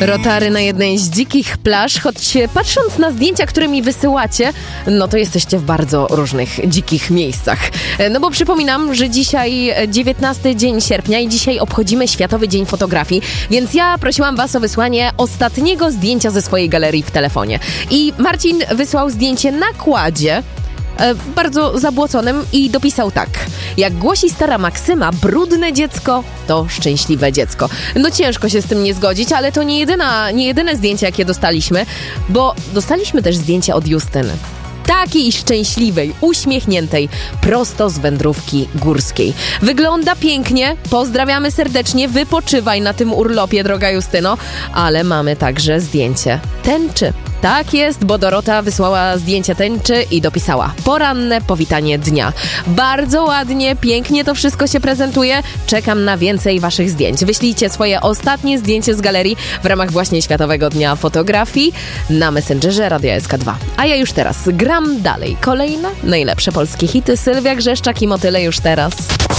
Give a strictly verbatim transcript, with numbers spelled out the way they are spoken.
Rotary na jednej z dzikich plaż, choć patrząc na zdjęcia, które mi wysyłacie, no to jesteście w bardzo różnych dzikich miejscach. No bo przypominam, że dzisiaj dziewiętnasty dzień sierpnia i dzisiaj obchodzimy Światowy Dzień Fotografii, więc ja prosiłam was o wysłanie ostatniego zdjęcia ze swojej galerii w telefonie. I Marcin wysłał zdjęcie na kładzie, e, bardzo zabłoconym i dopisał tak: jak głosi stara maksyma, brudne dziecko to szczęśliwe dziecko. No ciężko się z tym nie zgodzić, ale to nie, jedyna, nie jedyne zdjęcie, jakie dostaliśmy, bo dostaliśmy też zdjęcie od Justyny. Takiej szczęśliwej, uśmiechniętej, prosto z wędrówki górskiej. Wygląda pięknie, pozdrawiamy serdecznie, wypoczywaj na tym urlopie, droga Justyno, ale mamy także zdjęcie tęczy. Tak jest, bo Dorota wysłała zdjęcie tęczy i dopisała: poranne powitanie dnia. Bardzo ładnie, pięknie to wszystko się prezentuje. Czekam na więcej waszych zdjęć. Wyślijcie swoje ostatnie zdjęcie z galerii w ramach właśnie Światowego Dnia Fotografii na Messengerze Radia S K dwa. A ja już teraz gram dalej. Kolejne najlepsze polskie hity. Sylwia Grzeszczak i Motyle już teraz.